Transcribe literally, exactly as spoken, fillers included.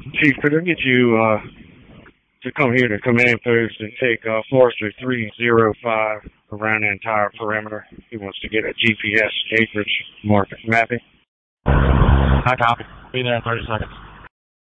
Chief, could I get you uh, to come here to command post and take uh, Forester three oh five around the entire perimeter? He wants to get a G P S acreage market mapping. I copy. Be there in thirty seconds.